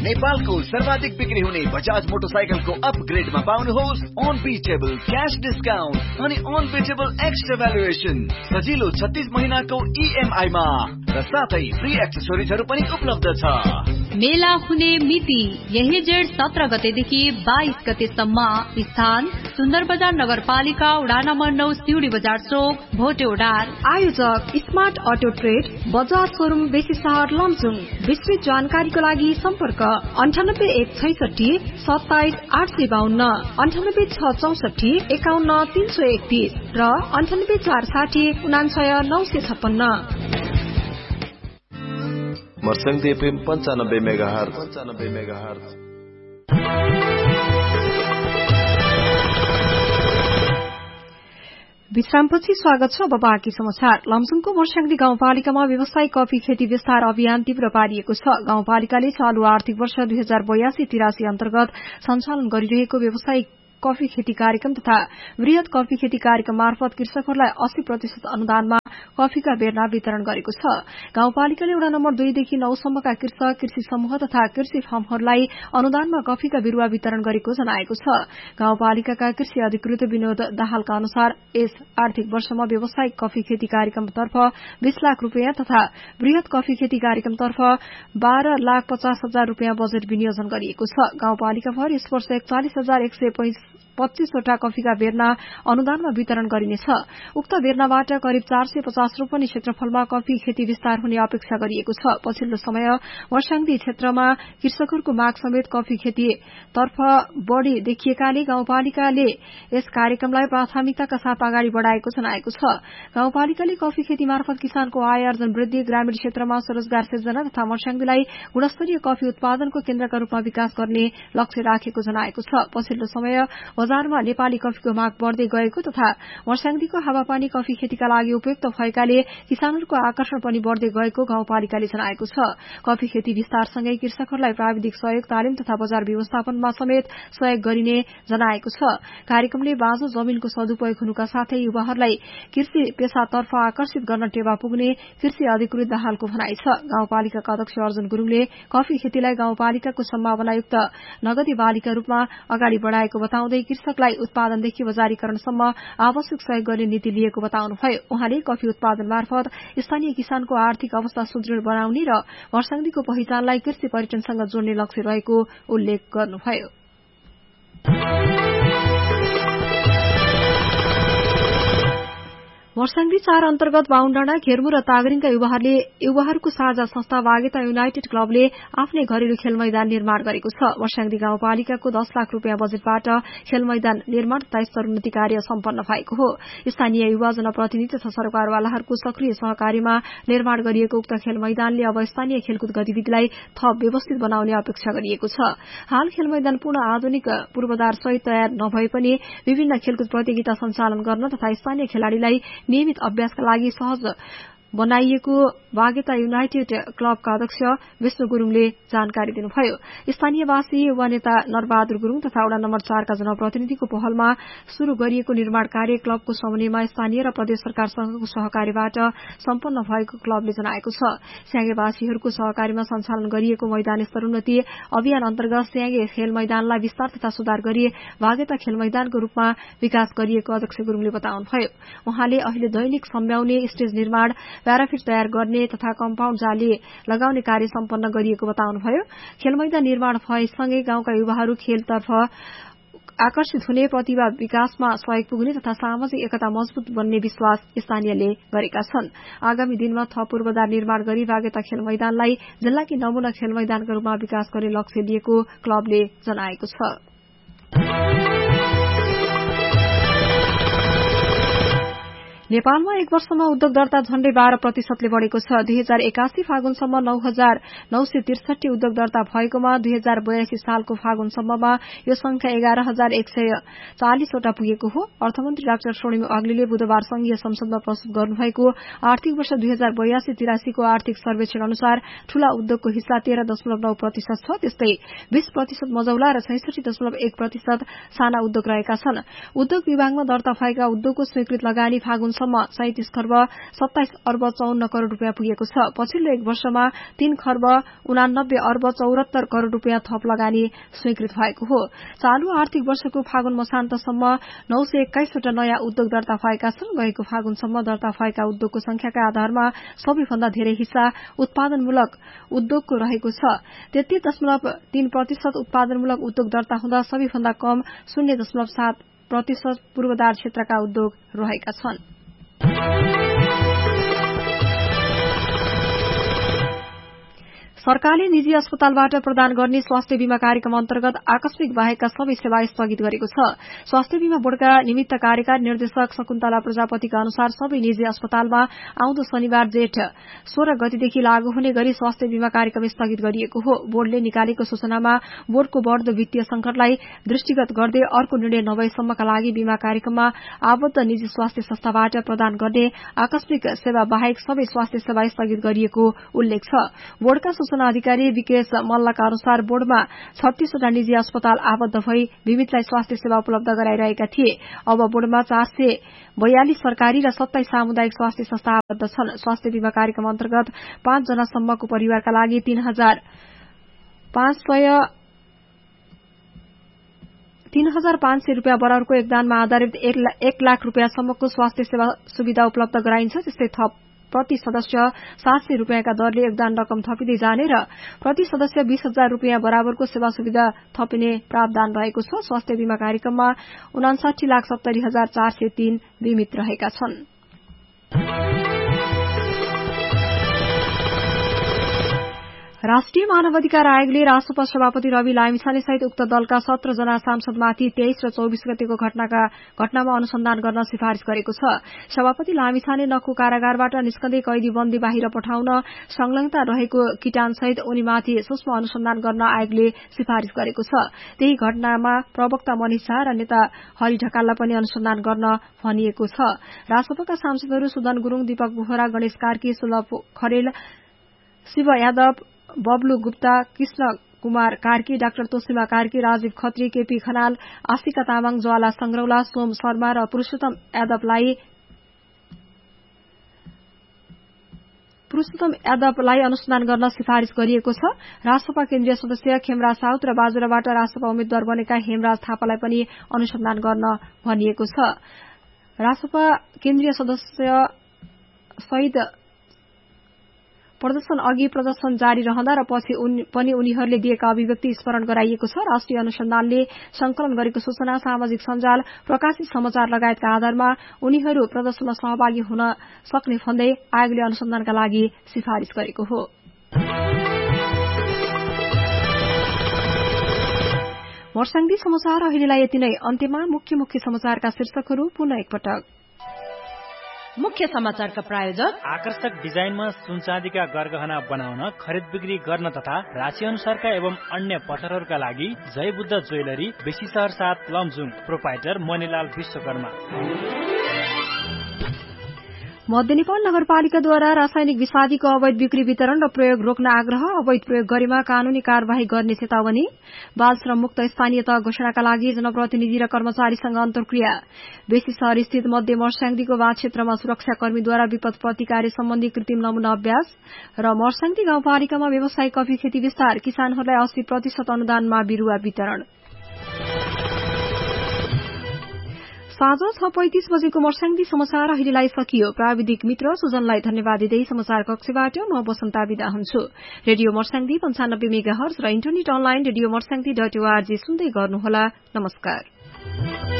नेपालको सर्वाधिक बिक्री हुने बजाज मोटरसाइकलको अपग्रेडमा पाउनुहोस् अनबिटेबल क्याश डिस्काउन्ट अनि अनबिटेबल एक्स्ट्रा भ्यालुएसन सजिलो 36 महिनाको EMI मा र साथै फ्री एक्सेसरिजहरू पनि उपलब्ध छ। मेला हुने मिति यही जेठ 17 गतेदेखि 22 गतेसम्म। स्थान सुन्दर बजार नगरपालिका वडा नम्बर 9 सिउडी बजार चोक भोटेउडार। आयोजक smart auto trade Bajaj showroom बेसी सहर लमजुङ। विस्तृत जानकारीको लागि सम्पर्क 9816 27 852 98664 51 331 र 9840 99 956। मर्सङ्गी FM 95 मेगाहर्ज। विश्रामपछि स्वागत छ। अब बाँकी समाचार। लमजुङको मर्स्याङ्दी गाउँपालिकामा व्यावसायिक कफी खेती विस्तार अभियान तीव्र पारिएको छ। गाउँपालिकाले चालू आर्थिक वर्ष 2082-83 अन्तर्गत सञ्चालन गरिरहेको व्यावसायिक कफी खेती कार्यक्रम तथा वृहत कफी खेती कार्यक्रम मार्फत कृषकहरूलाई 80% अनुदानमा कफीका बेर्ना वितरण गरेको छ। गाउँपालिकाले वडा नम्बर 2 देखि 9 सम्मका कृषक, कृषि समूह तथा कृषि फर्महरूलाई अनुदानमा कफीका बिरूवा वितरण गरेको जनाएको छ। गाउँपालिकाका कृषि अधिकृत विनोद दाहालका अनुसार यस आर्थिक वर्षमा व्यावसायिक कफी खेती कार्यक्रमतर्फ 20 लाख रूपियाँ तथा वृहत कफी खेती कार्यक्रमतर्फ 12,50,000 रूपियाँ बजेट विनियोजन गरिएको छ। गाउँपालिकाभर यस वर्ष 41,125 वटा कफीका बेर्ना अनुदानमा वितरण गरिनेछ। उक्त बेर्नाबाट करिब 450 रोपनी क्षेत्रफलमा कफी खेती विस्तार हुने अपेक्षा गरिएको छ। पछिल्लो समय मर्स्याङ्दी क्षेत्रमा कृषकहरूको माग समेत कफी खेतीतर्फ बढ़ी देखिएकाले गाउँपालिकाले यस कार्यक्रमलाई प्राथमिकताका साथ अगाडि बढ़ाएको जनाएको छ। गाउँपालिकाले कफी खेती मार्फत किसानको आय आर्जन वृद्धि, ग्रामीण क्षेत्रमा स्वरोजगार सिर्जना तथा मर्स्याङ्दीलाई गुणस्तरीय कफी उत्पादनको केन्द्रका रूपमा विकास गर्ने लक्ष्य राखेको जनाएको छ। पछिल्लो समय बजारमा नेपाली कफीको माग बढ़दै गएको तथा मर्स्याङ्दीको हावापानी कफी खेतीका लागि उपयुक्त भएकाले किसानहरूको आकर्षण पनि बढ़दै गएको गाउँपालिकाले जनाएको छ। कफी खेती विस्तारसँगै कृषकहरूलाई प्राविधिक सहयोग, तालिम तथा बजार व्यवस्थापनमा समेत सहयोग गरिने जनाएको छ। कार्यक्रमले बाँझो जमीनको सदुपयोग हुनुका साथै युवाहरूलाई कृषि पेशातर्फ आकर्षित गर्न टेवा पुग्ने कृषि अधिकृत दाहालको भनाइ छ। गाउँपालिकाका अध्यक्ष अर्जुन गुरूङले कफी खेतीलाई गाउँपालिकाको सम्भावनायुक्त नगदी बालीका रूपमा अगाडि बढ़ाएको बताउँदै कृषकलाई उत्पादनदेखि बजारीकरणसम्म आवश्यक सहयोग गर्ने नीति लिएको बताउनुभयो। उहाँले कफी उत्पादन मार्फत स्थानीय किसानको आर्थिक अवस्था सुदृढ़ बनाउने र मर्स्याङ्दीको पहिचानलाई कृषि पर्यटनसँग जोड्ने लक्ष्य रहेको उल्लेख गर्नुभयो। मर्स्याङ्दी 4 अन्तर्गत बाहुनडाँडा, घेरमु र तागरिङका युवाहरूको साझा संस्था वागेता युनाइटेड क्लबले आफ्नै घरेलु खेल मैदान निर्माण गरेको छ। मर्स्याङ्दी गाउँपालिकाको 10 लाख रूपियाँ बजेटबाट खेल मैदान निर्माण तथा स्तरोन्नति कार्य सम्पन्न भएको हो। स्थानीय युवा, जनप्रतिनिधि तथा सरकारवालाहरूको सक्रिय सहकारीमा निर्माण गरिएको उक्त खेल मैदानले अब स्थानीय खेलकुद गतिविधिलाई थप व्यवस्थित बनाउने अपेक्षा गरिएको छ। हाल खेल मैदान पूर्ण आधुनिक पूर्वाधार सहित तयार नभए पनि विभिन्न खेलकुद प्रतियोगिता सञ्चालन गर्न तथा स्थानीय खेलाड़ीलाई नियमित अभ्यासका लागि सहज बनाइएको वागेता युनाइटेड क्लबका अध्यक्ष विष्णु गुरूङले जानकारी दिनुभयो। स्थानीयवासी युवा नेता नरबहादुर गुरूङ तथा वडा नम्बर 4 का जनप्रतिनिधिको पहलमा शुरू गरिएको निर्माण कार्य क्लबको समन्वयमा स्थानीय र प्रदेश सरकारसँगको सहकारीबाट सम्पन्न भएको क्लबले जनाएको छ। स्याङ्गेवासीहरूको सहकारीमा सञ्चालन गरिएको मैदान स्तरोन्नति अभियान अन्तर्गत स्याङ्गे खेल मैदानलाई विस्तार तथा सुधार गरी वागेता खेल मैदानको रूपमा विकास गरिएको अध्यक्ष गुरूङले बताउनुभयो। उहाँले अहिले दैनिक सम्झाउने स्टेज निर्माण, प्याराफिट तयार गर्ने तथा कम्पाउण्ड जाली लगाउने कार्य सम्पन्न गरिएको बताउनुभयो। खेल मैदान निर्माण भएसँगै गाउँका युवाहरू खेलतर्फ आकर्षित हुने, प्रतिभा विकासमा सहयोग पुग्ने तथा सामाजिक एकता मजबूत बन्ने विश्वास स्थानीयले गरेका छन्। आगामी दिनमा थप पूर्वाधार निर्माण गरी वागेता खेल मैदानलाई जिल्लाकी नमूना खेल मैदानका रूपमा विकास गर्ने लक्ष्य लिएको क्लबले जनाएको छ। नेपालमा एक वर्षमा उद्योग दर्ता झण्डै 12% बढ़ेको छ। 2081 फागुनसम्म 9,963 उद्योग दर्ता भएकोमा 2082 सालको फागुनसम्ममा यो संख्या 11,140 वटा पुगेको हो। अर्थमन्त्री डाक्टर स्वर्णिम अग्लीले बुधबार संघीय संसदमा प्रस्तुत गर्नुभएको आर्थिक वर्ष 2082-83 को आर्थिक सर्वेक्षण अनुसार ठूला उद्योगको हिस्सा 13.9% छ। त्यस्तै 20% मझौला र 66.1% साना उद्योग रहेका छन्। उद्योग विभागमा दर्ता भएका उद्योगको स्वीकृत लगानी फागुन फागुनसम्म 37 खर्ब 27 अर्ब 54 करोड़ रूपियाँ पुगेको छ। पछिल्लो एक वर्षमा 3 खर्ब 89 अर्ब 74 करोड़ रूपियाँ थप लगानी स्वीकृत भएको हो। चालू आर्थिक वर्षको फागुन मसान्तसम्म 921 वटा नयाँ उद्योग दर्ता भएका छन्। गएको फागुनसम्म दर्ता भएका उद्योगको संख्याका आधारमा सबैभन्दा धेरै हिस्सा उत्पादनमूलक उद्योगको रहेको छ। 33.3% उत्पादनमूलक उद्योग दर्ता हुँदा सबैभन्दा कम 0.7% पूर्वाधार क्षेत्रका उद्योग रहेका छन्। सरकारले निजी अस्पतालबाट प्रदान गर्ने स्वास्थ्य बीमा कार्यक्रम अन्तर्गत आकस्मिक बाहेकका सबै सेवा स्थगित गरेको छ। स्वास्थ्य बीमा बोर्डका निमित्त कार्यकारी निर्देशक शकुन्तला प्रजापतिका अनुसार सबै निजी अस्पतालमा आउँदो शनिबार जेठ 16 गतेदेखि लागू हुने गरी स्वास्थ्य बीमा कार्यक्रम स्थगित गरिएको हो। बोर्डले निकालेको सूचनामा बोर्डको बढ़दो वित्तीय संकटलाई दृष्टिगत गर्दै अर्को निर्णय नभएसम्मका लागि बीमा कार्यक्रममा आबद्ध निजी स्वास्थ्य संस्थाबाट प्रदान गर्ने आकस्मिक सेवा बाहेक सबै स्वास्थ्य सेवा स्थगित गरिएको उल्लेख छ। बोर्डका अधिकारी विकेश मल्लका अनुसार बोर्डमा 36 वटा निजी अस्पताल आबद्ध भई बीमितलाई स्वास्थ्य सेवा उपलब्ध गराइरहेका थिए। अब बोर्डमा 442 सरकारी र 27 सामुदायिक स्वास्थ्य संस्था आबद्ध छन्। स्वास्थ्य बीमा कार्यक्रम अन्तर्गत 5 जनासम्मको परिवारका लागि 3,500 रूपियाँ बराबरको एकदानमा आधारित 1 लाख रूपियाँसम्मको स्वास्थ्य सेवा सुविधा उपलब्ध गराइन्छ। त्यस्तै थप प्रति सदस्य 700 रूपियाँका दरले योगदान रकम थपिँदै जाने र प्रति सदस्य 20,000 रूपियाँ बराबरको सेवा सुविधा थपिने प्रावधान रहेको छ। स्वास्थ्य बीमा कार्यक्रममा 59,70,403 बीमित रहेका छन्। राष्ट्रिय मानवाधिकार आयोगले रासपा सभापति रवि लामिछाने सहित उक्त दलका 17 जना सांसदमाथि 23 र 24 गतेको घटनामा अनुसन्धान गर्न सिफारिश गरेको छ। सभापति लामिछाने नखु कारागारबाट निस्कँदै कैदी बन्दी बाहिर पठाउन संलग्नता रहेको किटानसहित उनीमाथि सूक्ष्म अनुसन्धान गर्न आयोगले सिफारिश गरेको छ। त्यही घटनामा प्रवक्ता मनिष झा र नेता हरि ढकाललाई पनि अनुसन्धान गर्न भनिएको छ। रासपाका सांसदहरू सुदन गुरूङ, दीपक बोहरा, गणेश कार्की, सुलभ खरेल, शिव यादव, बब्लु गुप्ता, कृष्ण कुमार कार्की, डाक्टर तोसीमा कार्की, राजीव खत्री, केपी खनाल, आशिका तामाङ, ज्वाला संग्रौला, सोम शर्मा र पुरूषोत्तम यादवलाई अनुसन्धान गर्न सिफारिश गरिएको छ। रासपा केन्द्रीय सदस्य खेमराज साउद र बाजुराबाट रासपा उम्मेद्वार बनेका हेमराज थापालाई पनि अनुसन्धान गर्न भनिएको छ। रासपा केन्द्रीय सदस्य सहित प्रदर्शन अघि प्रदर्शन जारी रहँदा र पछि पनि उनीहरूले दिएका अभिव्यक्ति स्मरण गराइएको छ। राष्ट्रिय अनुसन्धानले संकलन गरेको सूचना, सामाजिक सञ्जाल, प्रकाशित समाचार लगायतका आधारमा उनीहरू प्रदर्शनमा सहभागी हुन सक्ने भन्दै आयोगले अनुसन्धानका लागि सिफारिश गरेको हो। वर्षाङ्गी समाचार अहिलेलाई यति नै। अन्त्यमा मुख्य समाचारका शीर्षकहरू पुनः एकपटक। मुख्य समाचारका प्रायोजक आकर्षक डिजाइनमा सुनचाँदीका गरगहना बनाउन, खरिद बिक्री गर्न तथा राशि अनुसारका एवं अन्य पसलहरूका लागि जय बुद्ध ज्वेलरी, बेसी शहर 7 लमजुङ, प्रोपाइटर मणिलाल विश्वकर्मा। मध्य नेपाल नगरपालिकाद्वारा रासायनिक विषादीको अवैध बिक्री, वितरण र प्रयोग रोक्न आग्रह, अवैध प्रयोग गरेमा कानूनी कार्यवाही गर्ने चेतावनी। बाल श्रम मुक्त स्थानीय तह घोषणाका लागि जनप्रतिनिधि र कर्मचारीसँग अन्तर्क्रिया। बेसी शहर स्थित मध्य मर्स्याङ्दीको बाँध क्षेत्रमा सुरक्षाकर्मीद्वारा विपद प्रतिकार सम्बन्धी कृत्रिम नमूना अभ्यास र मर्स्याङ्दी गाउँपालिकामा व्यावसायिक कफी खेती विस्तार, किसानहरूलाई 80% अनुदानमा बिरूवा वितरण। साँझ 6:35 बजेको मर्स्याङ्दी समाचार अहिलेलाई सकियो। प्राविधिक मित्र सुजनलाई धन्यवाद दिँदै समाचार कक्षबाट म बसन्ता बिदा हुन्छु। रेडियो मर्स्याङ्दी 95 मेगाहर्ज र इन्टरनेट अनलाइन रेडियो मर्स्याङ्दी.org सुन्दै गर्नुहोला। नमस्कार।